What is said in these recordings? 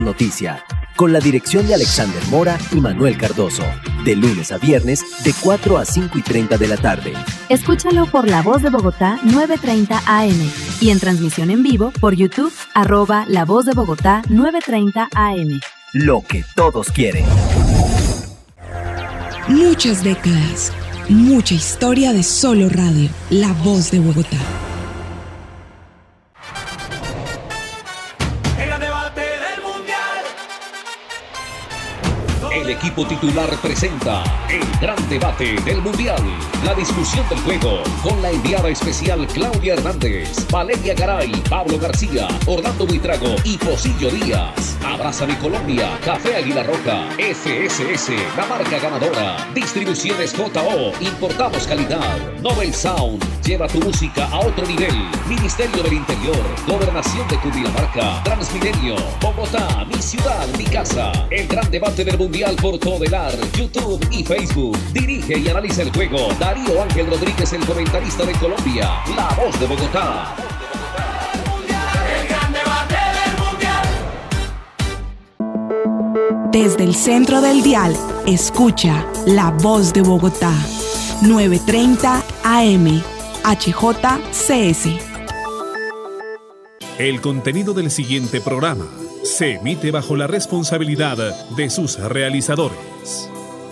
Noticia, con la dirección de Alexander Mora y Manuel Cardoso, de lunes a viernes de 4 a 5:30 de la tarde. Escúchalo por La Voz de Bogotá 9:30 AM y en transmisión en vivo por YouTube @La Voz de Bogotá 9:30 AM. Lo que todos quieren. Muchas décadas, mucha historia de solo radio, La Voz de Bogotá. El equipo titular presenta el gran debate del Mundial. La discusión del juego con la enviada especial Claudia Hernández, Valeria Garay, Pablo García, Orlando Buitrago y Pocillo Díaz. Abraza mi Colombia, Café Águila Roja, FSS, la marca ganadora. Distribuciones JO, importamos calidad. Nobel Sound, lleva tu música a otro nivel. Ministerio del Interior, Gobernación de Cundinamarca, Transmilenio, Bogotá, mi ciudad, mi casa. El gran debate del Mundial por Todelar, YouTube y Facebook. Dirige y analiza el juego Darío Ángel Rodríguez, el comentarista de Colombia, La Voz de Bogotá. El gran debate del Mundial. Desde el centro del dial, escucha La Voz de Bogotá, 9:30 AM, HJCS. El contenido del siguiente programa se emite bajo la responsabilidad de sus realizadores.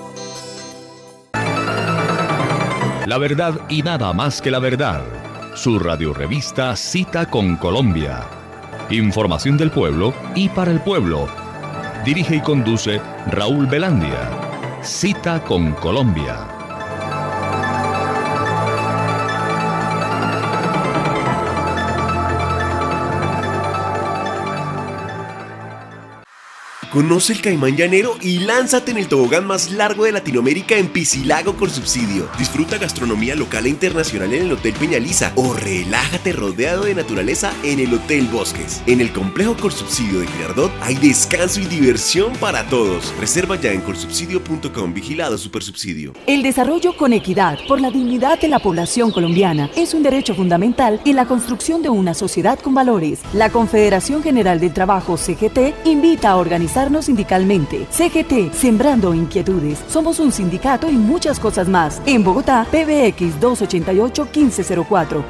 La verdad y nada más que la verdad. Su radiorevista Cita con Colombia. Información del pueblo y para el pueblo. Dirige y conduce Raúl Velandia. Cita con Colombia. Conoce el Caimán Llanero y lánzate en el tobogán más largo de Latinoamérica en Piscilago con subsidio. Disfruta gastronomía local e internacional en el Hotel Peñaliza o relájate rodeado de naturaleza en el Hotel Bosques. En el complejo Colsubsidio de Girardot hay descanso y diversión para todos. Reserva ya en colsubsidio.com. Vigilado Supersubsidio. El desarrollo con equidad por la dignidad de la población colombiana es un derecho fundamental en la construcción de una sociedad con valores. La Confederación General del Trabajo, CGT, invita a organizar sindicalmente. CGT, sembrando inquietudes. Somos un sindicato y muchas cosas más. En Bogotá, PBX 288-1504,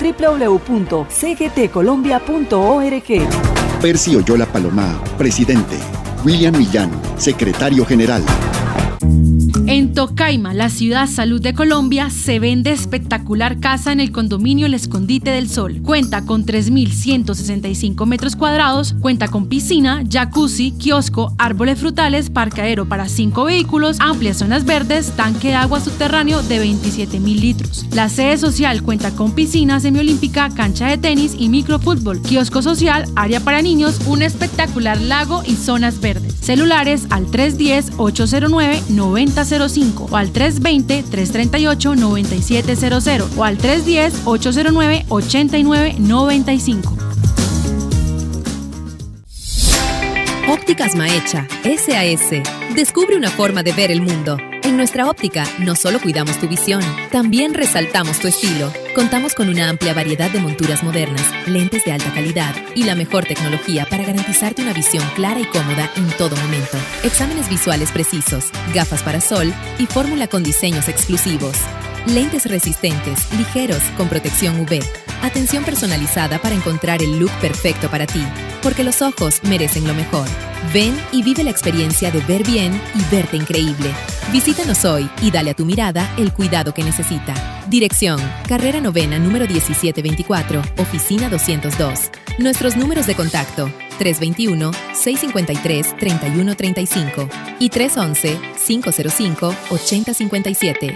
www.cgtcolombia.org. Percy Oyola Palomá, presidente. William Millán, secretario general. En Tocaima, la ciudad salud de Colombia, se vende espectacular casa en el condominio El Escondite del Sol. Cuenta con 3.165 metros cuadrados, cuenta con piscina, jacuzzi, kiosco, árboles frutales, parqueadero para 5 vehículos, amplias zonas verdes, tanque de agua subterráneo de 27.000 litros. La sede social cuenta con piscina semiolímpica, cancha de tenis y microfútbol, kiosco social, área para niños, un espectacular lago y zonas verdes. Celulares al 310-809-9005 o al 320-338-9700 o al 310-809-8995. Ópticas Maecha, SAS. Descubre una forma de ver el mundo. En nuestra óptica, no solo cuidamos tu visión, también resaltamos tu estilo. Contamos con una amplia variedad de monturas modernas, lentes de alta calidad y la mejor tecnología para garantizarte una visión clara y cómoda en todo momento. Exámenes visuales precisos, gafas para sol y fórmula con diseños exclusivos. Lentes resistentes, ligeros, con protección UV. Atención personalizada para encontrar el look perfecto para ti. Porque los ojos merecen lo mejor. Ven y vive la experiencia de ver bien y verte increíble. Visítanos hoy y dale a tu mirada el cuidado que necesita. Dirección: Carrera Novena, número 1724, Oficina 202. Nuestros números de contacto: 321-653-3135 y 311-505-8057.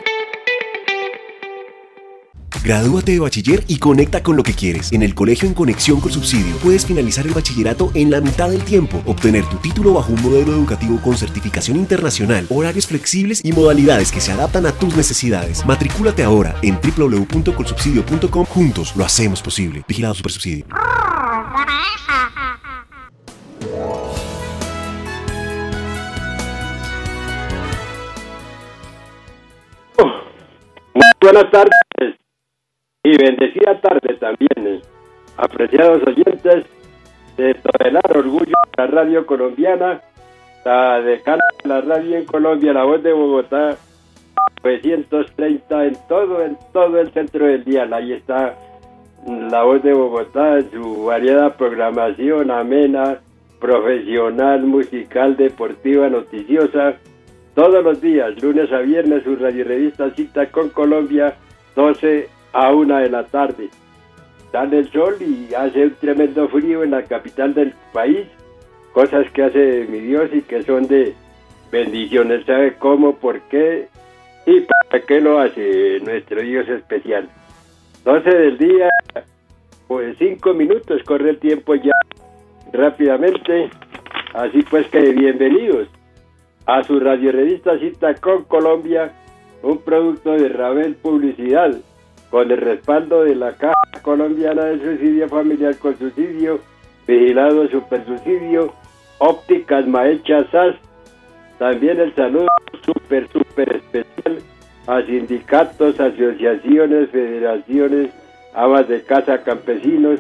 Gradúate de bachiller y conecta con lo que quieres. En el colegio En Conexión con Subsidio puedes finalizar el bachillerato en la mitad del tiempo, obtener tu título bajo un modelo educativo con certificación internacional, horarios flexibles y modalidades que se adaptan a tus necesidades. Matricúlate ahora en www.colsubsidio.com. Juntos lo hacemos posible. Vigilado Supersubsidio. Buenas tardes y bendecida tarde también, apreciados oyentes de todelar orgullo de la radio colombiana, la decana de la radio en Colombia, La Voz de Bogotá, 930 en todo el centro del día. Ahí está La Voz de Bogotá en su variada programación amena, profesional, musical, deportiva, noticiosa, todos los días, lunes a viernes, su radio revista Cita con Colombia, 12 a 1 de la tarde. Sale el sol y hace un tremendo frío en la capital del país, cosas que hace mi Dios y que son de bendiciones. ¿Sabe cómo, por qué y para qué lo hace nuestro Dios especial? 12 del día, pues 5 minutos, corre el tiempo ya rápidamente. Así pues que bienvenidos a su radio revista Cita con Colombia, un producto de Ravel Publicidad, con el respaldo de la Caja Colombiana de Subsidio Familiar con Subsidio, Vigilado Supersubsidio, Ópticas Maecha SAS. También el saludo súper especial a sindicatos, asociaciones, federaciones, amas de casa, campesinos,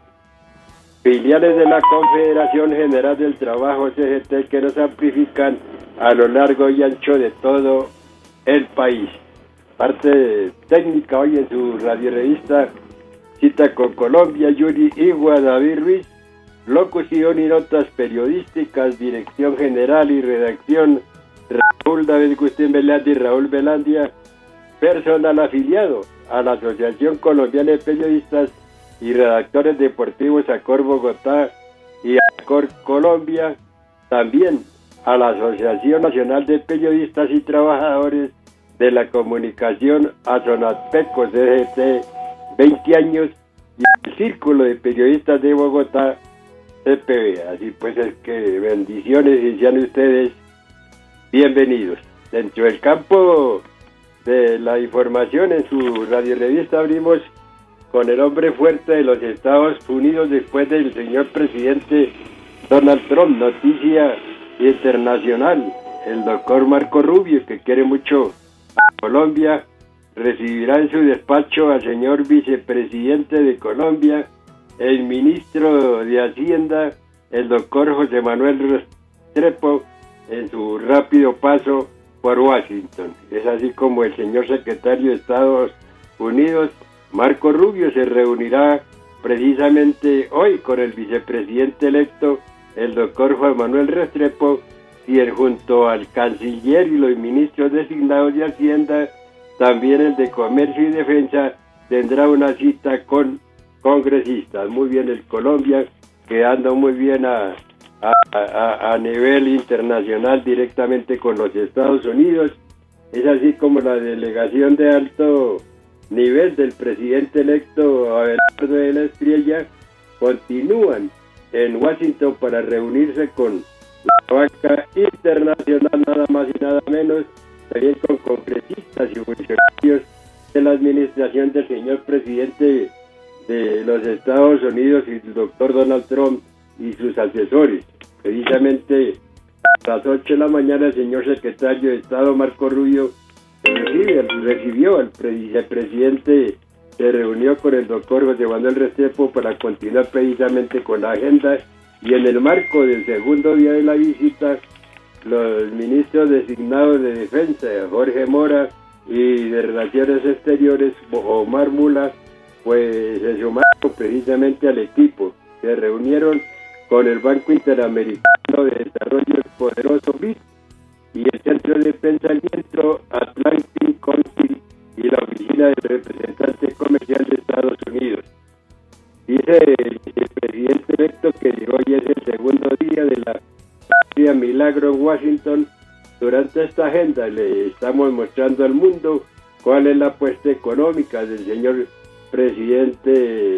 filiales de la Confederación General del Trabajo CGT, que nos amplifican a lo largo y ancho de todo el país. Parte técnica hoy en su radio revista Cita con Colombia, Yuri Igua, David Ruiz. Locución y notas periodísticas, dirección general y redacción, Raúl David Gustín Velandia y Raúl Velandia. Personal afiliado a la Asociación Colombiana de Periodistas y Redactores Deportivos ACOR Bogotá y ACOR Colombia. También a la Asociación Nacional de Periodistas y Trabajadores de la Comunicación, ASONATPECO CGT, 20 años, y el Círculo de Periodistas de Bogotá, CPB. Así pues es que bendiciones y sean ustedes bienvenidos. Dentro del campo de la información, en su radio revista abrimos con el hombre fuerte de los Estados Unidos después del señor presidente Donald Trump. Noticia internacional: el doctor Marco Rubio, que quiere mucho a Colombia, recibirá en su despacho al señor vicepresidente de Colombia, el ministro de Hacienda, el doctor José Manuel Restrepo, en su rápido paso por Washington. Es así como el señor secretario de Estados Unidos, Marco Rubio, se reunirá precisamente hoy con el vicepresidente electo, el doctor Juan Manuel Restrepo, y junto al canciller y los ministros designados de Hacienda, también el de Comercio y Defensa, tendrá una cita con congresistas. Muy bien el Colombia, quedando muy bien a nivel internacional directamente con los Estados Unidos. Es así como la delegación de alto nivel del presidente electo Abelardo de la Espriella continúan en Washington para reunirse con la banca internacional, nada más y nada menos, también con congresistas y funcionarios de la administración del señor presidente de los Estados Unidos y el doctor Donald Trump y sus asesores. Precisamente a las 8 de la mañana el señor secretario de Estado Marco Rubio recibió al vicepresidente, se reunió con el doctor José Manuel Restrepo para continuar precisamente con la agenda, y en el marco del segundo día de la visita, los ministros designados de Defensa, Jorge Mora, y de Relaciones Exteriores, Omar Mula, pues se sumaron precisamente al equipo. Se reunieron con el Banco Interamericano de Desarrollo, el poderoso BID, y el Centro de Pensamiento Atlantic Council y la Oficina del Representante Comercial de Estados Unidos. Dice el vicepresidente electo que hoy es el segundo día de la Patria Milagro en Washington. Durante esta agenda le estamos mostrando al mundo cuál es la apuesta económica del señor presidente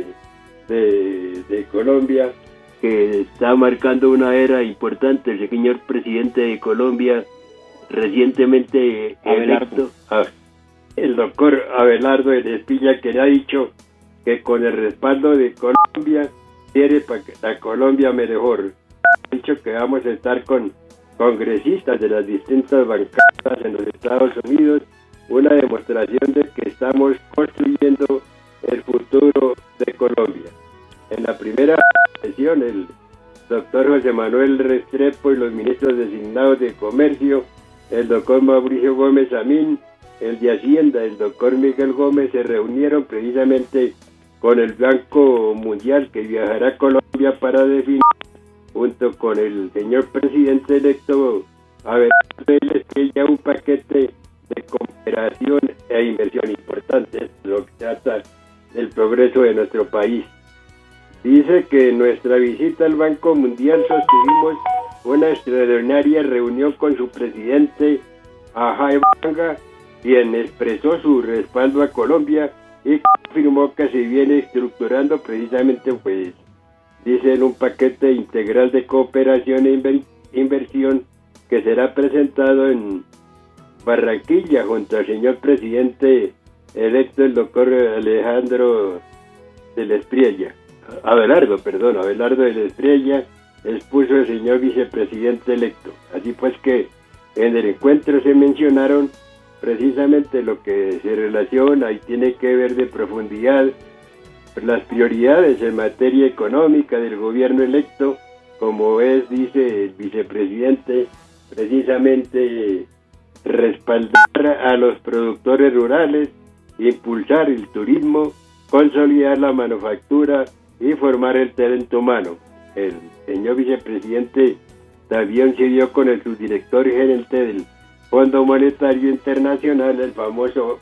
de Colombia, que está marcando una era importante. El señor presidente de Colombia, recientemente electo, el doctor Abelardo de la Espriella, que le ha dicho que con el respaldo de Colombia quiere para la Colombia mejor. Ha dicho que vamos a estar con congresistas de las distintas bancadas en los Estados Unidos, una demostración de que estamos construyendo el futuro de Colombia. En la primera sesión, el doctor José Manuel Restrepo y los ministros designados de Comercio, el doctor Mauricio Gómez Amín, el de Hacienda, el doctor Miguel Gómez, se reunieron precisamente con el Banco Mundial, que viajará a Colombia para definir, junto con el señor presidente electo Abelardo Vélez, que ya un paquete de cooperación e inversión importante. Es lo que trata del progreso de nuestro país. Dice que en nuestra visita al Banco Mundial sostuvimos una extraordinaria reunión con su presidente, Ajay Banga, quien expresó su respaldo a Colombia y confirmó que se viene estructurando precisamente, pues, dicen, un paquete integral de cooperación e inversión que será presentado en Barranquilla junto al señor presidente electo, el doctor Abelardo de la Espriella, expuso el señor vicepresidente electo. Así pues que en el encuentro se mencionaron precisamente lo que se relaciona y tiene que ver de profundidad las prioridades en materia económica del gobierno electo, como es, dice el vicepresidente, precisamente respaldar a los productores rurales, impulsar el turismo, consolidar la manufactura y formar el talento humano. El señor vicepresidente también se dio con el subdirector gerente del Fondo Monetario Internacional, el famoso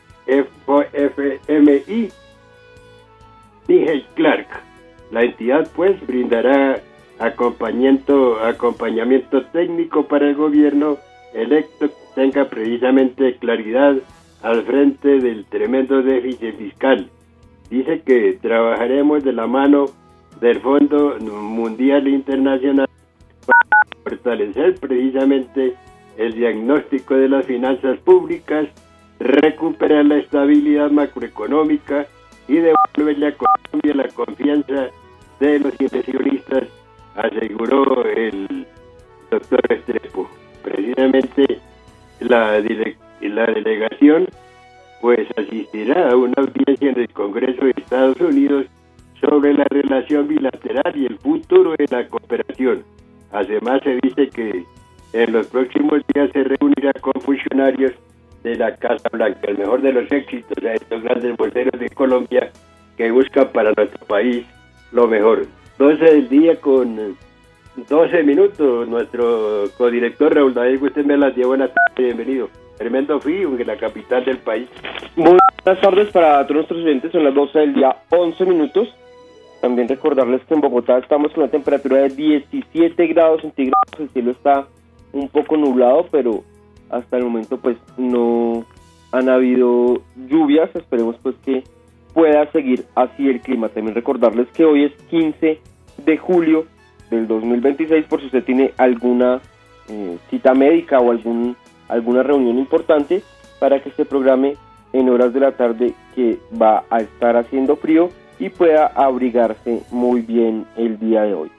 FMI, Nigel Clark. La entidad pues brindará acompañamiento técnico para el gobierno electo que tenga precisamente claridad al frente del tremendo déficit fiscal. Dice que trabajaremos de la mano del Fondo Mundial Internacional para fortalecer precisamente el diagnóstico de las finanzas públicas, recuperar la estabilidad macroeconómica y devolverle a Colombia la confianza de los inversionistas, aseguró el doctor Restrepo. Precisamente la delegación pues asistirá a una audiencia en el Congreso de Estados Unidos sobre la relación bilateral y el futuro de la cooperación. Además se dice que en los próximos días se reunirá con funcionarios de la Casa Blanca. El mejor de los éxitos a estos grandes voceros de Colombia que buscan para nuestro país lo mejor. 12 del día con 12 minutos. Nuestro codirector Raúl David Gutiérrez las dio. Buenas tardes, bienvenido. Tremendo frío en la capital del país. Muy buenas tardes para todos nuestros oyentes, son las 12 del día, 11 minutos. También recordarles que en Bogotá estamos con una temperatura de 17 grados centígrados, el cielo está un poco nublado, pero hasta el momento pues no han habido lluvias, esperemos pues que pueda seguir así el clima. También recordarles que hoy es 15 de julio del 2026, por si usted tiene alguna cita médica o alguna reunión importante, para que se programe en horas de la tarde, que va a estar haciendo frío, y pueda abrigarse muy bien el día de hoy.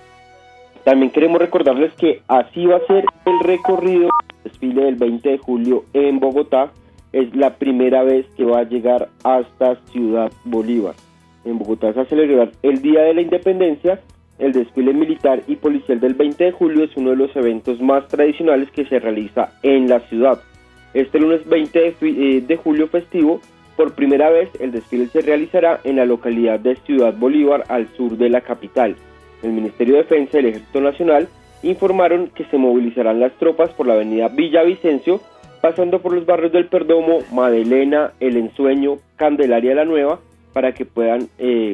También queremos recordarles que así va a ser el recorrido del desfile del 20 de julio en Bogotá. Es la primera vez que va a llegar hasta Ciudad Bolívar. En Bogotá se va a celebrar el Día de la Independencia. El desfile militar y policial del 20 de julio es uno de los eventos más tradicionales que se realiza en la ciudad. Este lunes 20 de julio festivo, por primera vez el desfile se realizará en la localidad de Ciudad Bolívar, al sur de la capital. El Ministerio de Defensa y el Ejército Nacional informaron que se movilizarán las tropas por la avenida Villavicencio, pasando por los barrios del Perdomo, Madelena, El Ensueño, Candelaria la Nueva, para que puedan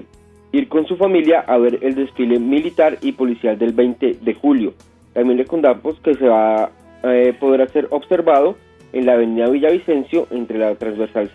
ir con su familia a ver el desfile militar y policial del 20 de julio. También les contamos que se va a poder ser observado en la avenida Villavicencio, entre la transversal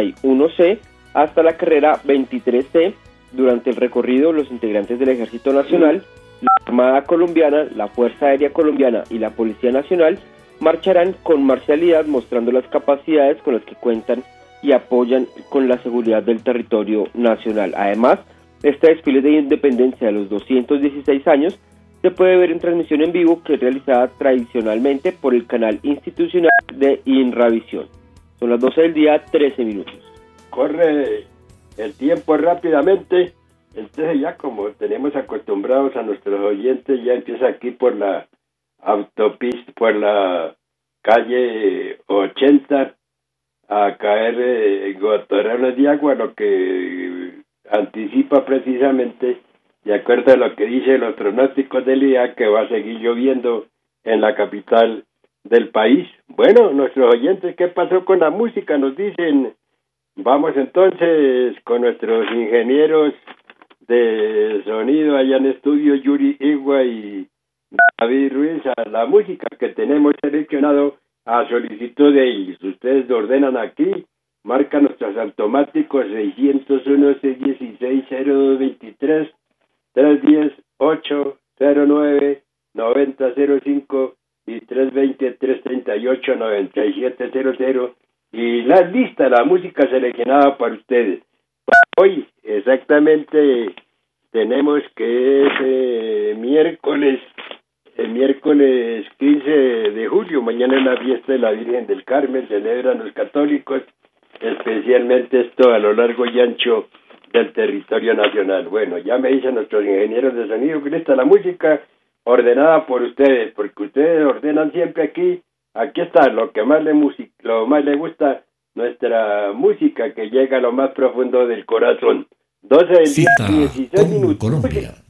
71C hasta la carrera 23C. Durante el recorrido, los integrantes del Ejército Nacional, la Armada Colombiana, la Fuerza Aérea Colombiana y la Policía Nacional marcharán con marcialidad, mostrando las capacidades con las que cuentan y apoyan con la seguridad del territorio nacional. Además, este desfile de independencia de los 216 años se puede ver en transmisión en vivo, que es realizada tradicionalmente por el canal institucional de Inravisión. Son las 12 del día, 13 minutos. Corre el tiempo rápidamente Entonces ya como tenemos acostumbrados a nuestros oyentes, ya empieza aquí por la autopista, por la calle 80 a caer goterones de agua, lo que anticipa precisamente, de acuerdo a lo que dicen los pronósticos del día, que va a seguir lloviendo en la capital del país. Bueno, nuestros oyentes, ¿qué pasó con la música? Nos dicen. Vamos entonces con nuestros ingenieros de sonido allá en estudio, Yuri Igua y David Ruiz, a la música que tenemos seleccionado a solicitud de ellos. Ustedes ordenan aquí, marcan nuestros automáticos 601-616-0223, 310-809-9005 y 320-338-9700. Y la lista, la música seleccionada para ustedes. Hoy, exactamente, tenemos que es el miércoles 15 de julio. Mañana es la fiesta de la Virgen del Carmen, celebran los católicos, especialmente esto a lo largo y ancho del territorio nacional. Bueno, ya me dicen nuestros ingenieros de sonido que está la música ordenada por ustedes, porque ustedes ordenan siempre aquí. Aquí está lo que más le gusta, nuestra música que llega a lo más profundo del corazón. 12 del día, 16 minutos. Colombia.